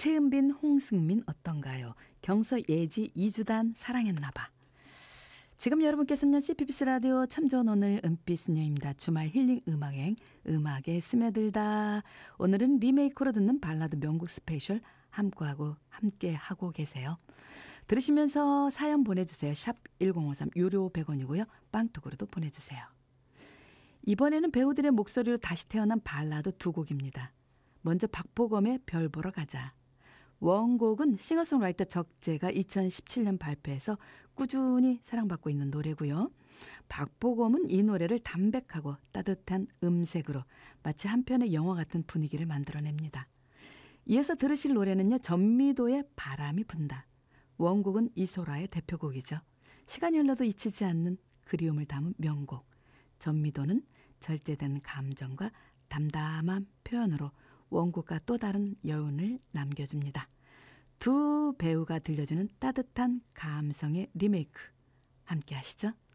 최은빈, 홍승민 어떤가요? 경서, 예지, 이주단 사랑했나봐. 지금 여러분께서는 CBS 라디오 참 좋은 오늘 은빛수녀입니다. 주말 힐링 음악여행 음악에 스며들다. 오늘은 리메이크로 듣는 발라드 명곡 스페셜 함께하고 계세요. 들으시면서 사연 보내주세요. 샵 1053 유료 100원이고요. 빵톡으로도 보내주세요. 이번에는 배우들의 목소리로 다시 태어난 발라드 두 곡입니다. 먼저 박보검의 별 보러 가자. 원곡은 싱어송라이터 적재가 2017년 발표해서 꾸준히 사랑받고 있는 노래고요. 박보검은 이 노래를 담백하고 따뜻한 음색으로 마치 한 편의 영화 같은 분위기를 만들어냅니다. 이어서 들으실 노래는요. 전미도의 바람이 분다. 원곡은 이소라의 대표곡이죠. 시간이 흘러도 잊히지 않는 그리움을 담은 명곡. 전미도는 절제된 감정과 담담한 표현으로 원곡과 또 다른 여운을 남겨줍니다. 두 배우가 들려주는 따뜻한 감성의 리메이크 함께 하시죠.